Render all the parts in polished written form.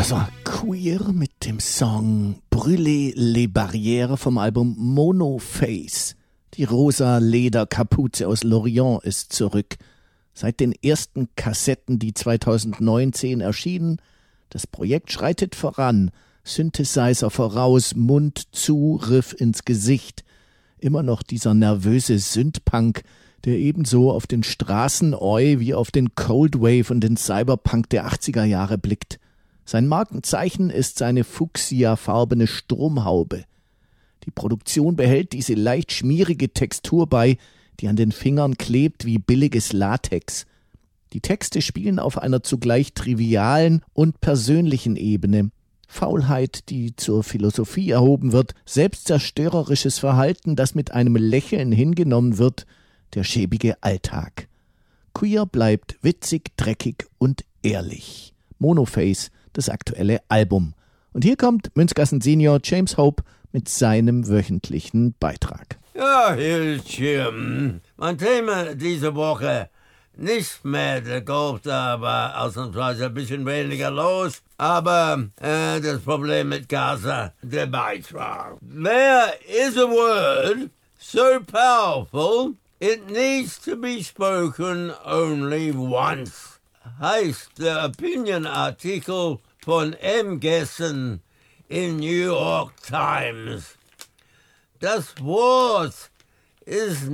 Das war Queer mit dem Song Brûler les Barrières vom Album Monoface. Die rosa Lederkapuze aus Lorient ist zurück. Seit den ersten Kassetten, die 2019 erschienen. Das Projekt schreitet voran. Synthesizer voraus, Mund zu, Riff ins Gesicht. Immer noch dieser nervöse Synthpunk, der ebenso auf den Straßen-Oi wie auf den Cold Wave und den Cyberpunk der 80er Jahre blickt. Sein Markenzeichen ist seine fuchsiafarbene Stromhaube. Die Produktion behält diese leicht schmierige Textur bei, die an den Fingern klebt wie billiges Latex. Die Texte spielen auf einer zugleich trivialen und persönlichen Ebene. Faulheit, die zur Philosophie erhoben wird, selbstzerstörerisches Verhalten, das mit einem Lächeln hingenommen wird, der schäbige Alltag. Queer bleibt witzig, dreckig und ehrlich. Monoface, das aktuelle Album. Und hier kommt Münzgassen-Senior James Hope mit seinem wöchentlichen Beitrag. Ja, hier ist Jim. Mein Thema diese Woche, nicht mehr der Golf, aber ausnahmsweise ein bisschen weniger los. Aber das Problem mit Gaza, der Beitrag. There is a word so powerful, it needs to be spoken only once. Heißt der Opinion-Artikel von M. Gessen in New York Times. Das Wort ist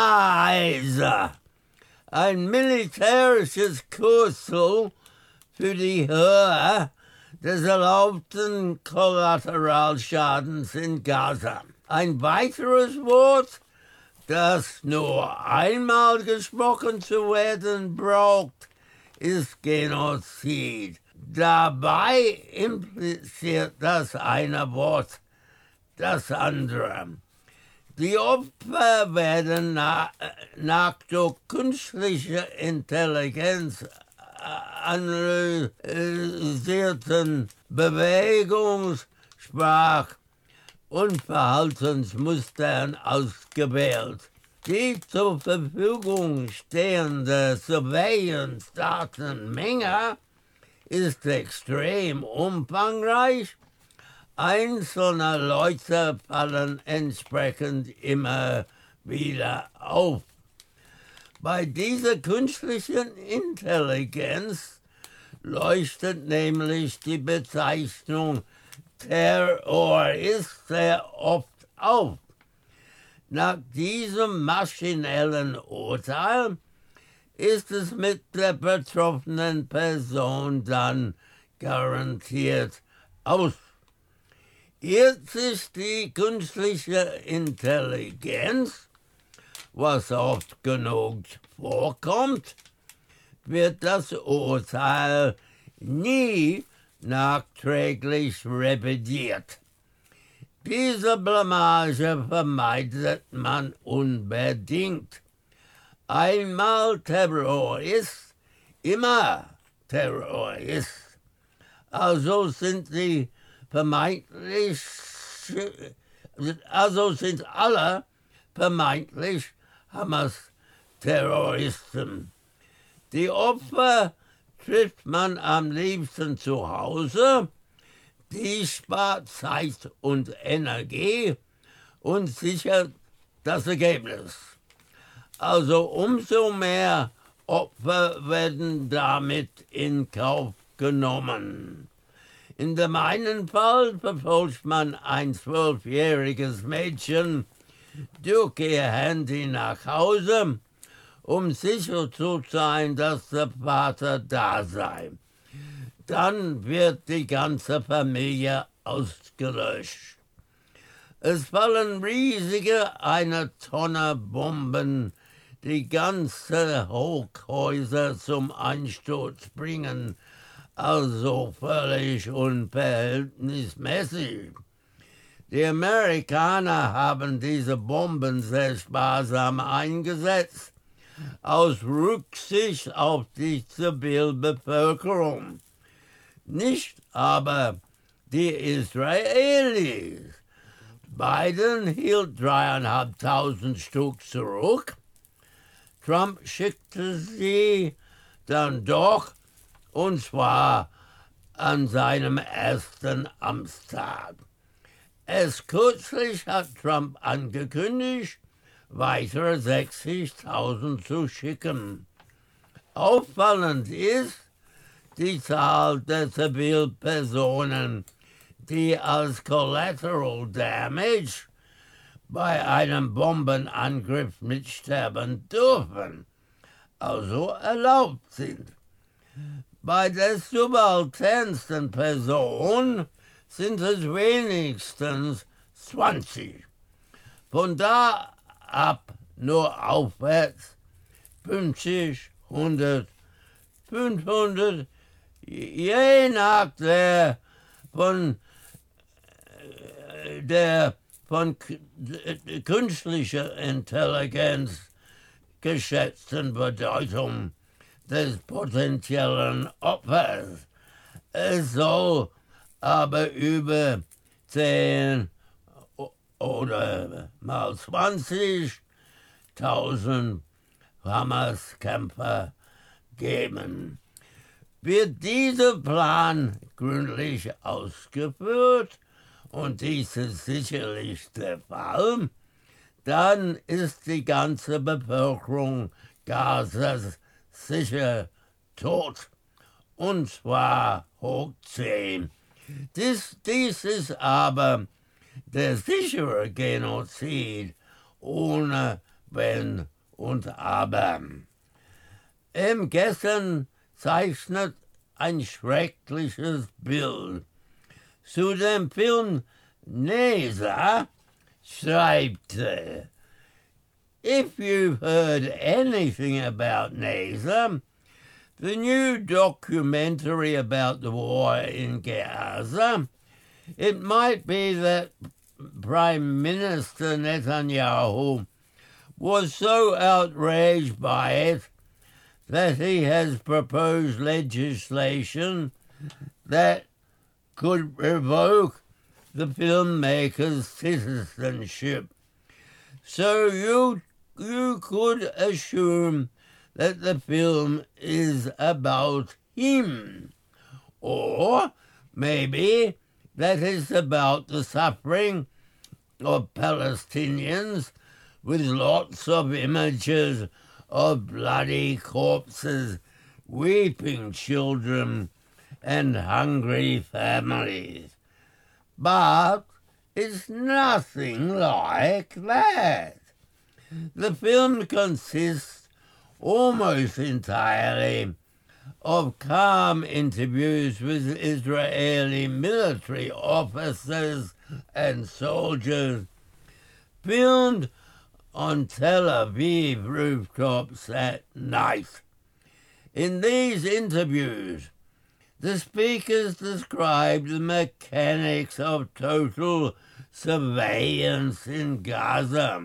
nice. Ein militärisches Kürzel für die Höhe des erlaubten Kollateralschadens in Gaza. Ein weiteres Wort, das nur einmal gesprochen zu werden braucht, ist Genozid. Dabei impliziert das eine Wort das andere. Die Opfer werden nach durch künstliche Intelligenz analysierten Bewegungs-, Sprach- und Verhaltensmustern ausgewählt. Die zur Verfügung stehende Surveillance-Datenmenge ist extrem umfangreich. Einzelne Leute fallen entsprechend immer wieder auf. Bei dieser künstlichen Intelligenz leuchtet nämlich die Bezeichnung Terrorist sehr oft auf. Nach diesem maschinellen Urteil ist es mit der betroffenen Person dann garantiert aus. Irrt sich die künstliche Intelligenz, was oft genug vorkommt, wird das Urteil nie nachträglich revidiert. Diese Blamage vermeidet man unbedingt. Einmal Terrorist, immer Terrorist. Also sind alle vermeintlich Hamas-Terroristen. Die Opfer trifft man am liebsten zu Hause. Die spart Zeit und Energie und sichert das Ergebnis. Also umso mehr Opfer werden damit in Kauf genommen. In dem einen Fall verfolgt man ein 12-jähriges Mädchen durch ihr Handy nach Hause, um sicher zu sein, dass der Vater da sei. Dann wird die ganze Familie ausgelöscht. Es fallen riesige 1 Tonne Bomben, die ganze Hochhäuser zum Einsturz bringen, also völlig unverhältnismäßig. Die Amerikaner haben diese Bomben sehr sparsam eingesetzt, aus Rücksicht auf die Zivilbevölkerung. Nicht aber die Israelis. Biden hielt 3.500 Stück zurück. Trump schickte sie dann doch, und zwar an seinem ersten Amtstag. Erst kürzlich hat Trump angekündigt, weitere 60.000 zu schicken. Auffallend ist die Zahl der Zivilpersonen, die als Collateral Damage bei einem Bombenangriff mitsterben dürfen, also erlaubt sind. Bei der subalternsten Person sind es wenigstens 20. Von da ab nur aufwärts 50, 100, 500, je nach der von künstlicher Intelligenz geschätzten Bedeutung des potenziellen Opfers. Es soll aber über 10 oder mal 20.000 Hamas-Kämpfer geben. Wird dieser Plan gründlich ausgeführt, und dies ist sicherlich der Fall, dann ist die ganze Bevölkerung Gazas sicher tot, und zwar hoch 10. Dies ist aber der sichere Genozid ohne Wenn und Aber. Gestern zeichnet ein schreckliches Bild. Zu dem Film NASA schreibt, if you've heard anything about NASA, the new documentary about the war in Gaza, it might be that Prime Minister Netanyahu was so outraged by it that he has proposed legislation that could revoke the filmmaker's citizenship. So you could assume that the film is about him. Or maybe that it's about the suffering of Palestinians, with lots of images of bloody corpses, weeping children, and hungry families. But it's nothing like that. The film consists almost entirely of calm interviews with Israeli military officers and soldiers, filmed on Tel Aviv rooftops at night. In these interviews, the speakers describe the mechanics of total surveillance in Gaza.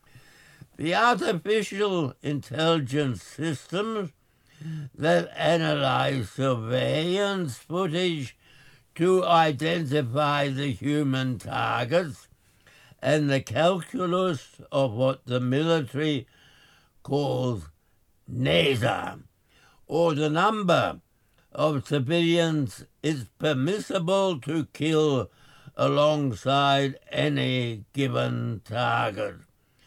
The artificial intelligence systems that analyze surveillance footage to identify the human targets, and the calculus of what the military calls NASA, or the number of civilians is permissible to kill alongside any given target.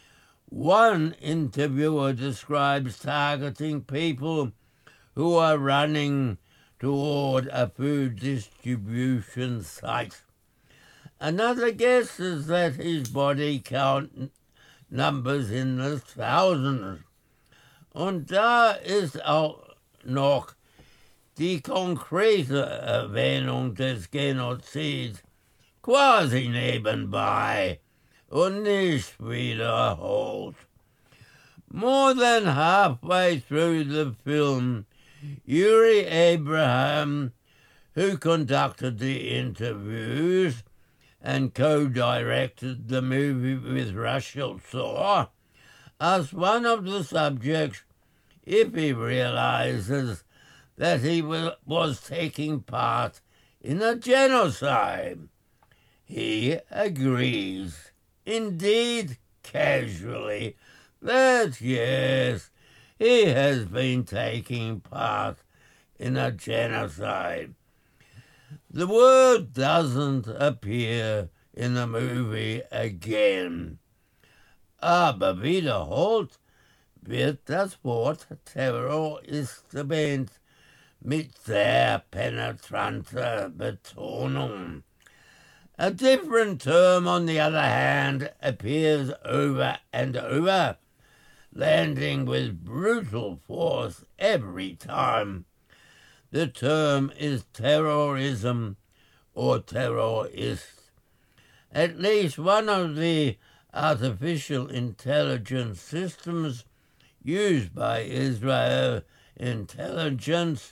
One interviewer describes targeting people who are running toward a food distribution site. Another guesses that his body count numbers in the thousands. Und da ist auch noch die konkrete Erwähnung des Genozids quasi nebenbei und nicht wiederholt. More than halfway through the film, Yuri Abraham, who conducted the interviews and co-directed the movie with Russell Shaw, asked one of the subjects if he realizes that he was taking part in a genocide. He agrees, indeed casually, that yes, he has been taking part in a genocide. The word doesn't appear in the movie again. Aber wiederholt wird das Wort Terroristement mit sehr penetranter Betonung. A different term, on the other hand, appears over and over, landing with brutal force every time. The term is terrorism or terrorist. At least one of the artificial intelligence systems used by Israel intelligence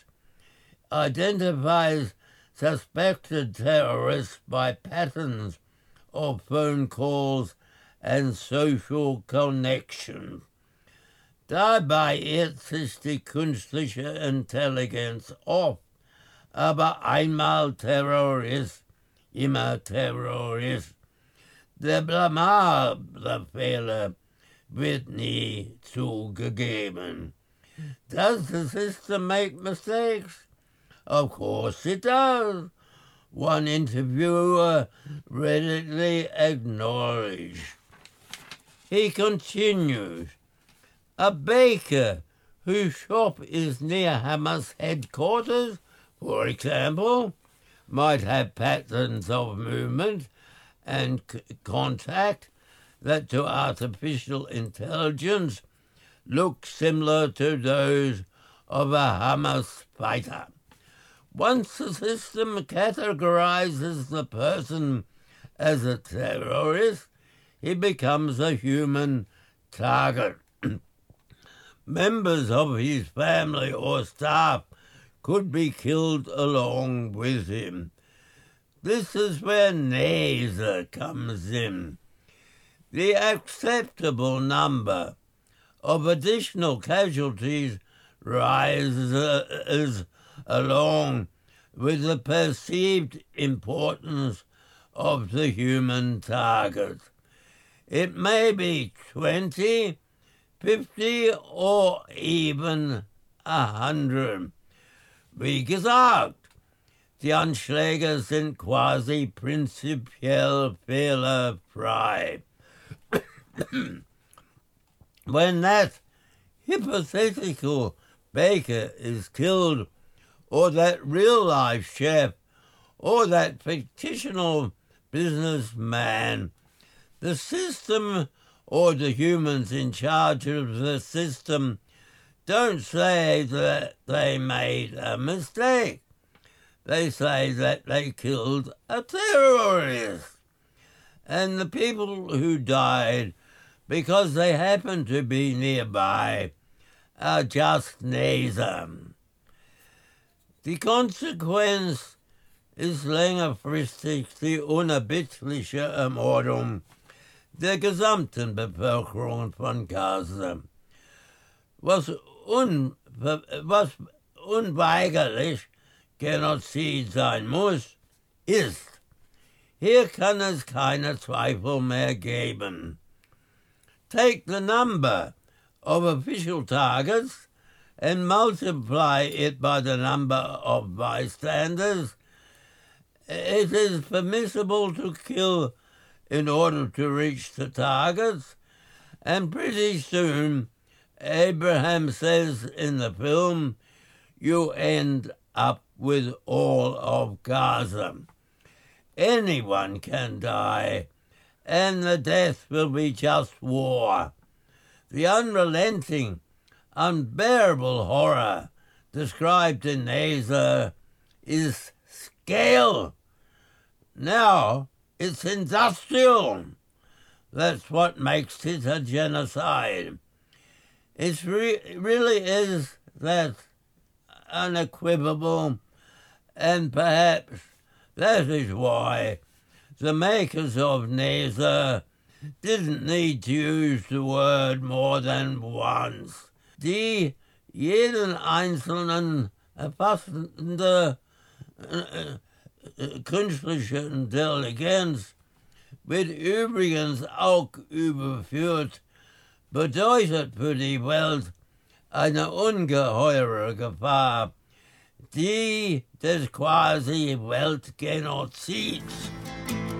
identifies suspected terrorists by patterns of phone calls and social connections. Dabei irrt sich die künstliche Intelligenz oft, aber einmal Terrorist, immer Terrorist. Der blamable Fehler wird nie zugegeben. Does the system make mistakes? Of course it does. One interviewer readily acknowledged. He continues, a baker whose shop is near Hamas headquarters, for example, might have patterns of movement and contact that to artificial intelligence look similar to those of a Hamas fighter. Once the system categorizes the person as a terrorist, he becomes a human target. Members of his family or staff could be killed along with him. This is where NASA comes in. The acceptable number of additional casualties rises along with the perceived importance of the human target. It may be 20, 50 or even 100. Wie gesagt, die Anschläge sind quasi prinzipiell fehlerfrei. When that hypothetical baker is killed, or that real-life chef, or that fictional businessman, the system or the humans in charge of the system don't say that they made a mistake. They say that they killed a terrorist. And the people who died because they happened to be nearby are just NASA. Die Konsequenz ist längerfristig die unerbittliche Ermordung der gesamten Bevölkerung von Gaza. Was unweigerlich Genozid sein muss, ist. Hier kann es keine Zweifel mehr geben. Take the number of official targets and multiply it by the number of bystanders. It is permissible to kill in order to reach the targets, and pretty soon, Abraham says in the film, you end up with all of Gaza. Anyone can die, and the death will be just war. The unrelenting, unbearable horror described in NASA is scale. Now it's industrial. That's what makes it a genocide. It really is that unequivocal, and perhaps that is why the makers of NASA didn't need to use the word more than once. Die jeden Einzelnen erfassende künstliche Intelligenz wird übrigens auch überführt, bedeutet für die Welt eine ungeheure Gefahr, die des quasi Weltgenozids.